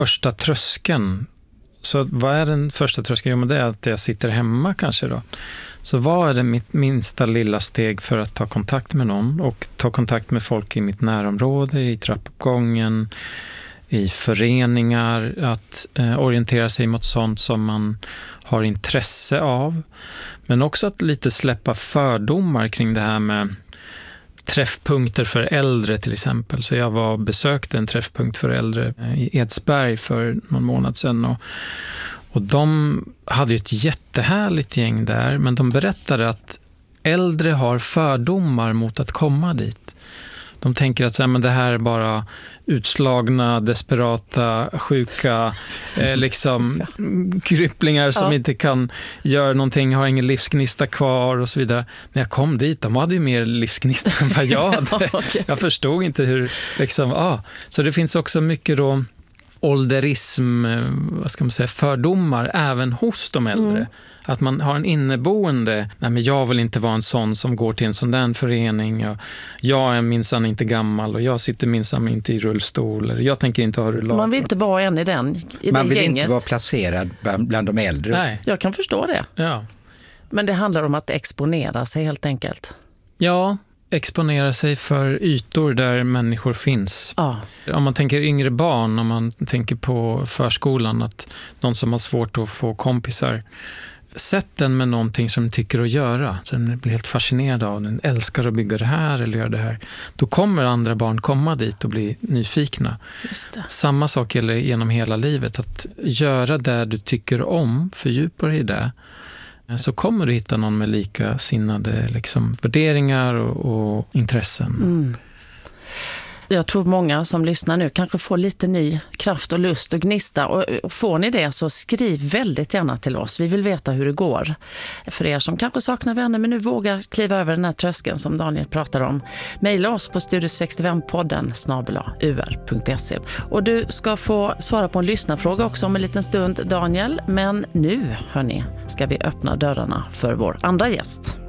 Första tröskeln. Så vad är den första tröskeln? Jo, men det är att jag sitter hemma kanske då. Så vad är det mitt minsta lilla steg för att ta kontakt med någon och ta kontakt med folk i mitt närområde, i trappuppgången, i föreningar, att orientera sig mot sånt som man har intresse av. Men också att lite släppa fördomar kring det här med träffpunkter för äldre till exempel. Så jag besökte en träffpunkt för äldre i Edsberg för någon månad sedan och de hade ju ett jättehärligt gäng där, men de berättade att äldre har fördomar mot att komma dit. De tänker att men det här är bara utslagna, desperata, sjuka liksom krypplingar som inte kan göra någonting, har ingen livsgnista kvar och så vidare. När jag kom dit, de hade ju mer livsgnista än vad jag hade. Okay. Jag förstod inte hur liksom, Så det finns också mycket då ålderism, vad ska man säga, fördomar även hos de äldre. Att man har en inneboende, nej men jag vill inte vara en sån som går till en sån där förening. Och jag är minsann inte gammal och jag sitter minsann inte i rullstol. Eller jag tänker inte ha rullator. Man vill inte vara en i det man vill gänget. Inte vara placerad bland de äldre. Nej. Jag kan förstå det. Ja. Men det handlar om att exponera sig helt enkelt. Ja, exponera sig för ytor där människor finns. Om man tänker yngre barn, om man tänker på förskolan, att någon som har svårt att få kompisar, sätt den med någonting som den tycker att göra, så den blir helt fascinerad av, den älskar att bygga det här eller göra det här. Då kommer andra barn komma dit och bli nyfikna. Just det. Samma sak gäller genom hela livet, att göra det du tycker om, fördjupa dig i det, så kommer du hitta någon med likasinnade liksom värderingar och intressen. Jag tror många som lyssnar nu kanske får lite ny kraft och lust och gnista. Och får ni det så skriv väldigt gärna till oss. Vi vill veta hur det går. För er som kanske saknar vänner men nu vågar kliva över den här tröskeln som Daniel pratar om. Maila oss på studio65podden@ur.se. Och du ska få svara på en lyssnarfråga också om en liten stund, Daniel. Men nu, hörni, ska vi öppna dörrarna för vår andra gäst.